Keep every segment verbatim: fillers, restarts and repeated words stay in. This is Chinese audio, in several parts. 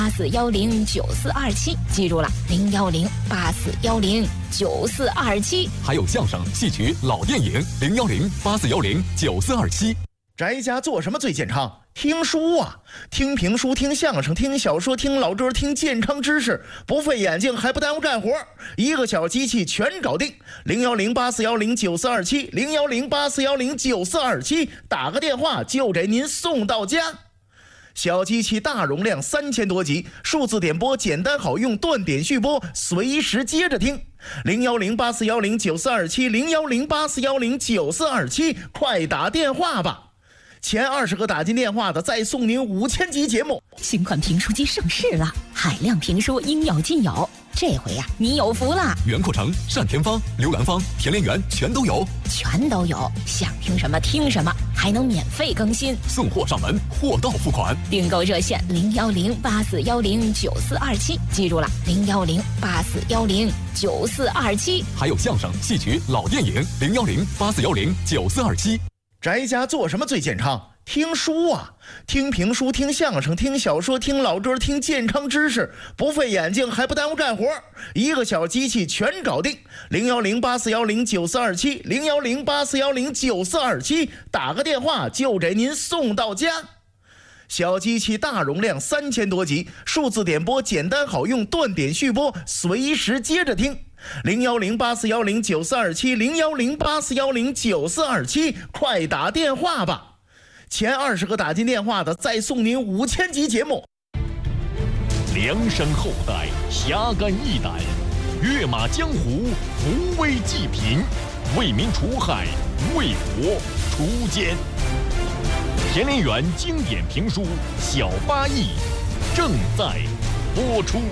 八四幺零九四二七，记住了，零幺零八四幺零九四二七。 还有相声、戏曲、老电影，零幺零八四幺零九四二七。 宅家做什么最健康？听书啊，听评书，听相声，听小说，听老歌，听健康知识，不费眼睛还不耽误干活，一个小机器全搞定。零幺零八四幺零九四二七，零幺零八四幺零九四二七，打个电话就给您送到家。小机器大容量，三千多集，数字点播简单好用，断点续播，随时接着听。零幺零八四幺零九四二七，零幺零八四幺零九四二七，快打电话吧！前二十个打进电话的，再送您五千集节目。 新款评书机上市了，海量评书应有尽有。这回呀、啊，你有福了！ 袁阔成、单田芳、刘兰芳、田连元全都有， 全都有。想听什么听什么，还能免费更新， 送货上门，货到付款。 订购热线零幺零八四幺零九四二七，记住了，零幺零八四幺零九四二七。 还有相声、戏曲、老电影，零幺零八四幺零九四二七。 宅家做什么最健康？听书啊，听评书，听相声，听小说，听老歌，听健康知识，不费眼睛还不耽误干活，一个小机器全搞定。零幺零八四幺零九四二七，零幺零八四幺零九四二七，打个电话就给您送到家。小机器大容量，三千多集，数字点播简单好用，断点续播，随时接着听。零幺零八四幺零九四二七，零幺零八四幺零九四二七，快打电话吧！前二十个打进电话的，再送您五千集节目。 量身后代，侠肝义胆，跃马江湖，扶危济贫，为民除害，为国除奸。田连元经典评书《小八义》正在播出。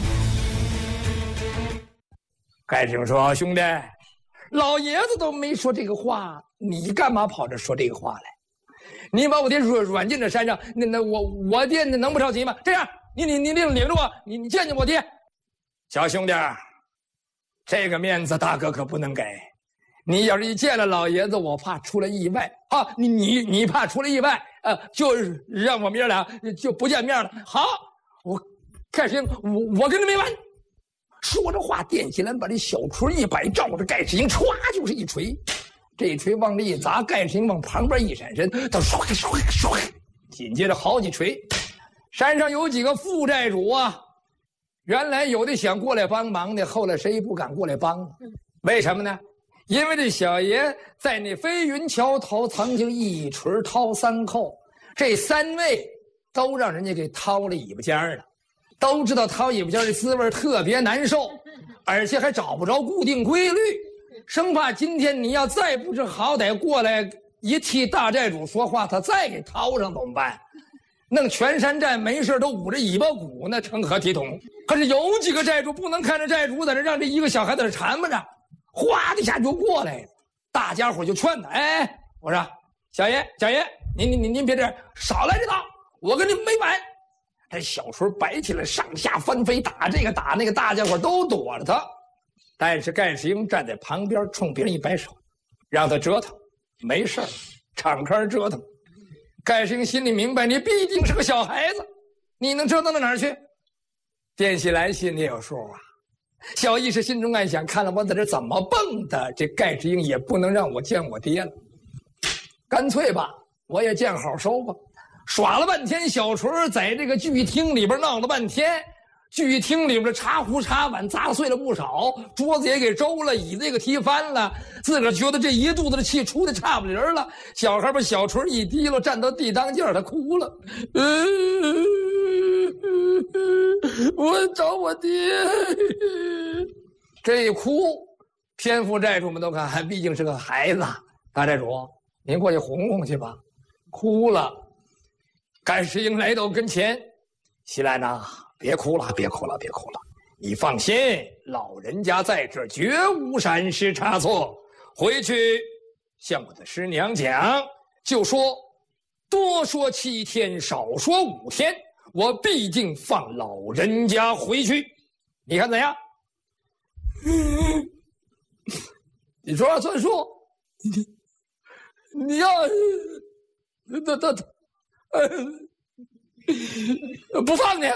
该听说兄弟，老爷子都没说这个话，你干嘛跑这说这个话来？你把我爹软软禁在山上，那那我我爹那能不着急吗？这样，你你你领领着我，你你见见我爹。小兄弟，这个面子大哥可不能给。你要是一见了老爷子，我怕出了意外啊！你你你怕出了意外，呃，就是让我们爷俩就不见面了。好，我盖世英，我我跟他没完。说着话，电起来把这小锤一摆，照着盖世英歘就是一锤。这一锤往这一砸，盖世英往旁边一闪身，他唰唰唰，紧接着好几锤。山上有几个副寨主啊，原来有的想过来帮忙的，后来谁也不敢过来帮了。为什么呢？因为这小爷在那飞云桥头曾经一锤掏三扣，这三位都让人家给掏了尾巴尖了，都知道掏尾巴尖的滋味特别难受，而且还找不着固定规律，生怕今天你要再不知好歹过来一替大寨主说话，他再给掏上怎么办？弄全山寨没事都捂着尾巴鼓，那成何体统？可是有几个寨主不能看着寨主在这让这一个小孩在这缠巴着，哗的一下就过来了，大家伙就劝他，哎，我说小爷小爷，您您您您别这样，少来这套，我跟您没完。这小锤摆起来，上下翻飞，打这个打那个，大家伙都躲着他。但是盖世英站在旁边，冲别人一摆手，让他折腾，没事儿，敞开折腾。盖世英心里明白，你毕竟是个小孩子，你能折腾到哪儿去？卞喜来心里有数啊。小义是心中暗想，看了我在这怎么蹦的，这盖世英也不能让我见我爹了，干脆吧，我也见好收吧。耍了半天小锤，在这个剧厅里边闹了半天，剧厅里边的茶壶茶碗砸碎了不少，桌子也给周了，椅子也给踢翻了，自个儿觉得这一肚子的气出的差不离了。小孩把小锤一提溜，站到地当间他哭了，嗯，我找我爹。这一哭，偏副寨主们都看，毕竟是个孩子，大寨主您过去哄哄去吧。哭了，盖世英来到跟前，西兰呐，别哭了，别哭了，别哭了，你放心，老人家在这儿绝无闪失差错。回去向我的师娘讲，就说多说七天，少说五天，我必定放老人家回去。你看怎样？你说了算数，你你要他他他呃不放你。